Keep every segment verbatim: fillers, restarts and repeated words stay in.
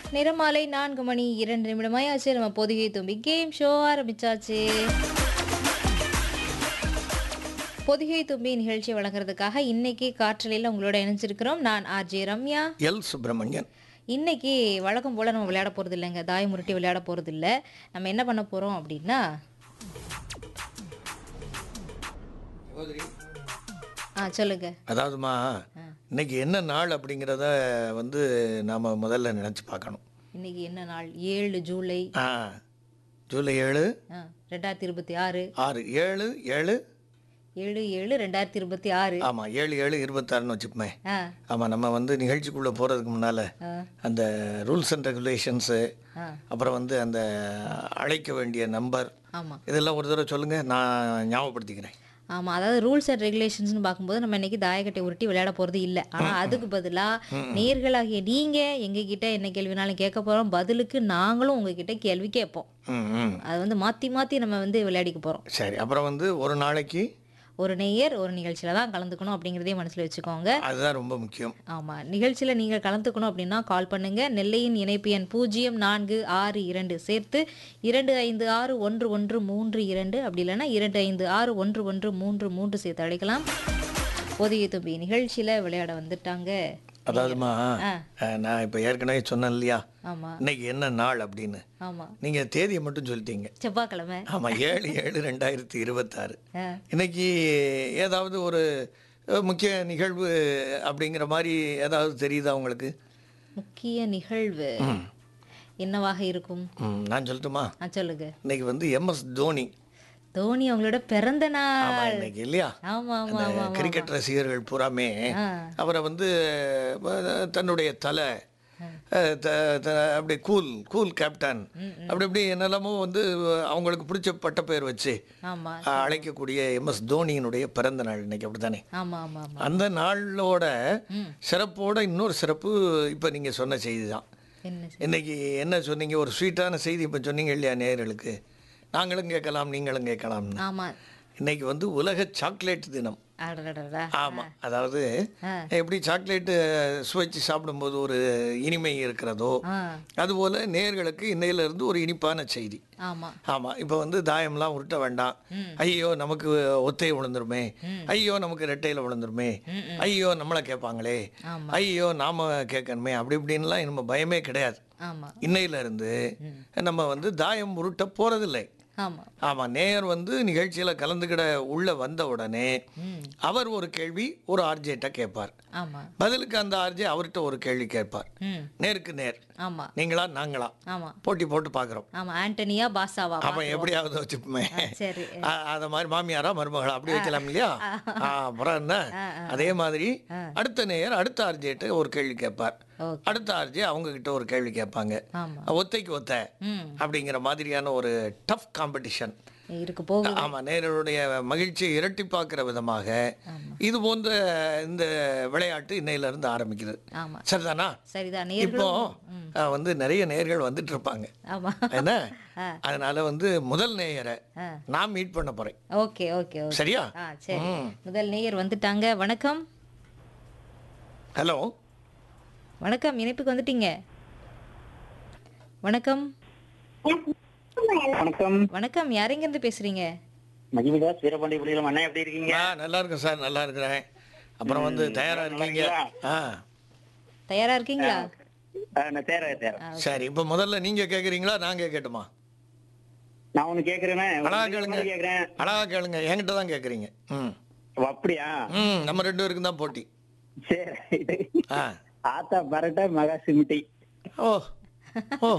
நிறமாலை நான்கு மணி இரண்டு நிமிடமாயாச்சு. நம்ம பொதிகை தும்பி கேம் ஷோ ஆரம்பிச்சாச்சு. பொதிகை தும்பி நிகழ்ச்சி வழங்குறதுக்காக இன்னைக்கு காற்றலையில் உங்களோட இணைஞ்சிருக்கிறோம். நான் ஆர்ஜே ரம்யா, எல் சுப்பிரமணியன். இன்னைக்கு வழக்கம் போல் நம்ம விளையாட போகிறது இல்லைங்க, தாய் முரட்டி விளையாட போகிறது இல்லை. நம்ம என்ன பண்ண போகிறோம் அப்படின்னா, ஆ சொல்லுங்க. அதாவதுமா இன்னைக்கு என்ன நாள் அப்படிங்கிறத வந்து நாம் முதல்ல நினச்சி பார்க்கணும். இன்னைக்கு என்ன நாள்? ஏழு ஜூலை ஆ ஜூலை ஏழு ஆ ரெண்டாயிரத்தி இருபத்தி ஆறு ஆறு ஏழு ஏழு ஏழு ஏழு ரெண்டாயிரத்தி இருபத்தி ஆறு ஆமாம் ஏழு ஏழு இருபத்தாறுன்னு வச்சுப்போமே. ஆ ஆமாம், நம்ம வந்து நிகழ்ச்சிக்குள்ளே போகிறதுக்கு முன்னால் ஆ அந்த ரூல்ஸ் அண்ட் ரெகுலேஷன்ஸு, ஆ அப்புறம் வந்து அந்த அழைக்க வேண்டிய நம்பர், ஆமாம் இதெல்லாம் ஒரு தடவை சொல்லுங்கள், நான் ஞாபகப்படுத்திக்கிறேன். ஆமாம் அதாவது ரூல்ஸ் அண்ட் ரெகுலேஷன்ஸ்னு பார்க்கும்போது நம்ம இன்னைக்கு தாயக்கட்டை உருட்டி விளையாட போகிறது இல்லை. ஆனால் அதுக்கு பதிலாக நேர்களாகிய நீங்கள் எங்ககிட்ட என்ன கேள்வினாலும் கேட்க போகிறோம், பதிலுக்கு நாங்களும் உங்ககிட்ட கேள்வி கேட்போம். ம் ம் அது வந்து மாற்றி மாற்றி நம்ம வந்து விளையாடிக்க போகிறோம். சரி, அப்புறம் வந்து ஒரு நாளைக்கு ஒரு நேயர் ஒரு நிகழ்ச்சியில் தான் கலந்துக்கணும் அப்படிங்கிறதையும் மனசில் வச்சுக்கோங்க. அதுதான் ரொம்ப முக்கியம். ஆமாம், நிகழ்ச்சியில் நீங்கள் கலந்துக்கணும் அப்படின்னா கால் பண்ணுங்கள். நெல்லையின் இணைப்பு எண் பூஜ்ஜியம் நான்கு ஆறு இரண்டு சேர்த்து இரண்டு ஐந்து ஆறு ஒன்று ஒன்று மூன்று இரண்டு, அப்படி இல்லைன்னா இரண்டு ஐந்து ஆறு ஒன்று ஒன்று மூன்று மூன்று சேர்த்து அழைக்கலாம். பொதிகை தும்பி நிகழ்ச்சியில் விளையாட வந்துட்டாங்க. அதாவதுமா ஆ. அஹ், நான் இப்போ ஏற்கனவே சொன்னேன் இல்லையா, ஆமாம் இன்னைக்கு என்ன நாள் அப்படின்னு. ஆமாம் நீங்கள் தேதியை மட்டும் சொல்லிட்டீங்க. செவ்வாய்க்கிழமை. ஆமாம், ஏழு ஏழு ரெண்டாயிரத்தி இருபத்தாறு. ஆ இன்னைக்கு ஏதாவது ஒரு அஹ், முக்கிய நிகழ்வு அப்படிங்கிற மாதிரி ஏதாவது தெரியுதா உங்களுக்கு? முக்கிய நிகழ்வு என்னவாக இருக்கும்? ம், நான் சொல்லட்டுமா? ஆ சொல்லுங்க. இன்னைக்கு வந்து எம்எஸ் தோனி. தோனி அவங்களோட பிறந்த ஆமாம், நாள். இன்னைக்கு இல்லையா? ஆமா ஆமா அந்த ஆமா ஆமா. கிரிக்கெட் ரசிகர்கள் பூராமே ஆ அவரை வந்து அஹ், தன்னுடைய தலை அஹ், த- த- அப்படி கூல் கூல் கேப்டன் அப்படி இப்படி என்னெல்லாமோ வந்து அவங்களுக்கு பிடிச்ச பட்ட பேர் வச்சு ஆமா அஹ், அழைக்கக்கூடிய எம்எஸ் தோனியினுடைய பிறந்த நாள் இன்னைக்கு, அப்படித்தானே? ஆமா ஆமா ஆமா. அந்த நாளோட ம். சிறப்போட இன்னொரு சிறப்பு இப்போ நீங்கள் சொன்ன செய்தி தான். என்ன செய்தி? இன்னைக்கு என்ன சொன்னீங்க? ஒரு ஸ்வீட்டான செய்தி இப்போ சொன்னீங்க இல்லையா நேயர்களுக்கு, நாங்களும் கேட்கலாம் நீங்களும் கேட்கலாம்னு. ஆமா. இன்னைக்கு வந்து உலக சாக்லேட் தினம். அடடடடா. ஆமாம், அதாவது ஆ. எப்படி சாக்லேட்டு சுவைச்சு சாப்பிடும்போது ஒரு இனிமை இருக்கிறதோ, ஆ அதுபோல் நேயர்களுக்கு இன்னையிலேருந்து ஒரு இனிப்பான செய்தி. ஆமா. ஆமாம், இப்போ வந்து தாயம்லாம் உருட்ட வேண்டாம். ம். ஐயோ நமக்கு ஒத்தை விழுந்துருமே, ஐயோ நமக்கு ரெட்டையில் விழுந்துருமே, ஐயோ நம்மளை கேட்பாங்களே, ஆமா ஐயோ நாம கேட்கணுமே, அப்படி இப்படின்லாம் நம்ம பயமே கிடையாது. ஆமா இன்னையிலேருந்து நம்ம வந்து தாயம் உருட்ட போகிறதில்லை. ஆமா. ஆமாம், நேயர் வந்து நிகழ்ச்சியில் கலந்துக்கிட உள்ளே வந்த உடனே ம். அவர் ஒரு கேள்வி ஒரு ஆர்ஜேட்ட கேட்பார், ஆமா. பதிலுக்கு அந்த ஆர்ஜே அவர்கிட்ட ஒரு கேள்வி கேட்பார். ம். நேருக்கு நேர், ஆமா நீங்களா நாங்களா ஆமா போட்டி போட்டு பார்க்குறோம். ஆமா. ஆண்டனியா பாசாவா? அவன் எப்படியாவது வச்சுப்போமே, சரி. அதை மாதிரி மாமியாரா மருமகளா அப்படி வைக்கலாம் இல்லையா? ஆ, அப்புறம் என்ன, அதே மாதிரி அடுத்த நேயர் அடுத்த ஆர்ஜேட்ட ஒரு கேள்வி கேட்பார், ஓகே. அடுத்த ஆர்ஜே அவங்க கிட்ட ஒரு கேள்வி கேட்பாங்க. ஆமா. ஒத்தைக்கு ஒத்த ம். அப்படிங்கிற மாதிரியான ஒரு டஃப் காம்படிஷன். இருக்கு போகுது. ஆமாம், நேயர்களுடைய மகிழ்ச்சியை இரட்டிப்பாக்குற விதமாக இது போன்ற இந்த விளையாட்டு இன்னையிலிருந்து ஆரம்பிக்கிறது. ஆமா சரிதானா? சரிதான். இப்போ நேர்களும் அஹ், வந்து நிறைய நேயர்கள் வந்துட்டு இருப்பாங்க ஆமா. என்ன, ஆ. அதனால வந்து முதல் நேயரை ஆ. நான் மீட் பண்ண போறேன். Okay okay okay. சரியா? ஆ சரி. ம். முதல் நேயர் வந்துட்டாங்க. வணக்கம். ஹலோ, வணக்கம், இணைப்புக்கு வந்துட்டீங்க. வணக்கம். வணக்கம். வணக்கம், யாரெங்கிருந்து பேசுறீங்க? மகிமிதாஸ் வீரபாண்டி புலிகளும் அண்ணா, எப்படி இருக்கீங்க? நான் நல்லா இருக்கேன் சார், நல்லா இருக்கிறேன். அப்புறம் வந்து தயாரா இருக்கீங்க? ஆ தயாரா இருக்கீங்களா? ஆ, நான் தேர தேர சரி, இப்போ முதல்ல நீங்க கேட்குறீங்களா நான் கேட்கட்டுமா? நான் ஒண்ணு கேக்குறேனே, அழகா கேளுங்க, கேக்குறேன். அழகா கேளுங்க, என்கிட்ட தான் கேட்குறீங்க. ம் ஓ, அப்படியா? ம் நம்ம ரெண்டு பேருக்கும் தான் போட்டி. சரி. ஆ ஆத்தா பரட்ட மகா சிமிட்டி. ஓ ஓ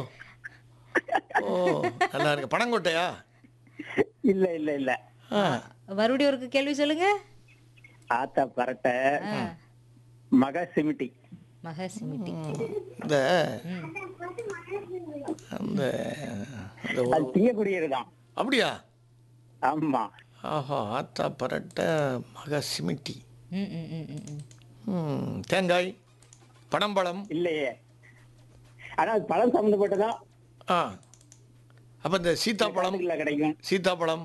ஓ நல்லா இருக்கு. பணங்கோட்டையா? இல்ல இல்ல இல்ல. ஆ மறுபடியும் ஒரு கேள்வி சொல்லுங்க. ஆத்தா பரட்ட மகா சிமிட்டி. மகசிமிட்டி. இந்த அந்த அந்த அது ஒரு- திங்கக்கூடியதுதான். அப்படியா? ஆமா. ஆஹா, ஆத்தா பரட்ட மக சிமிட்டி. ம் ம் ம் ம் ம். ம் தேங்காய், பனம்பழம். இல்லையே, ஆனா அது பழம் சம்பந்தப்பட்டதான். ஆ அப்போ இந்த சீத்தாப்பழம், கிடைக்கும். சீத்தாப்பழம்